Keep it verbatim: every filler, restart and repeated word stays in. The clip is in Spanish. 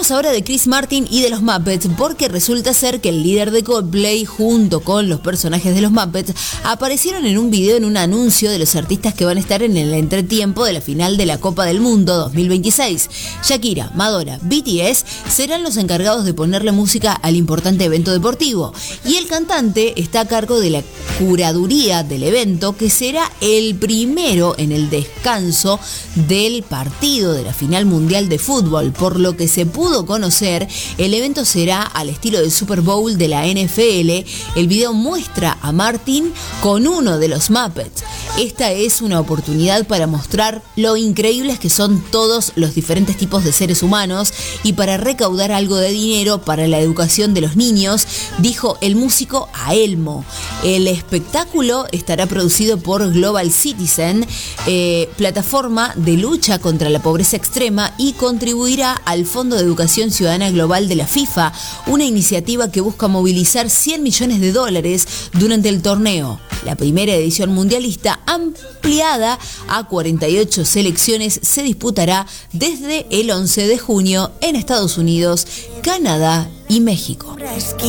Hablamos ahora de Chris Martin y de los Muppets, porque resulta ser que el líder de Coldplay, junto con los personajes de los Muppets, aparecieron en un video en un anuncio de los artistas que van a estar en el entretiempo de la final de la Copa del Mundo dos mil veintiséis. Shakira, Madonna, B T S serán los encargados de ponerle música al importante evento deportivo, y el cantante está a cargo de la curaduría del evento, que será el primero en el descanso del partido de la final mundial de fútbol. Por lo que se pudo conocer, el evento será al estilo del Super Bowl de la N F L. El video muestra a Martin con uno de los Muppets. Esta es una oportunidad para mostrar lo increíbles que son todos los diferentes tipos de seres humanos y para recaudar algo de dinero para la educación de los niños, dijo el músico a Elmo. El espectáculo estará producido por Global Citizen, eh, plataforma de lucha contra la pobreza extrema, y contribuirá al Fondo de Educación Ciudadana Global de la FIFA, una iniciativa que busca movilizar cien millones de dólares durante el torneo. La primera edición mundialista, ampliada a cuarenta y ocho selecciones, se disputará desde el once de junio en Estados Unidos, Canadá y México.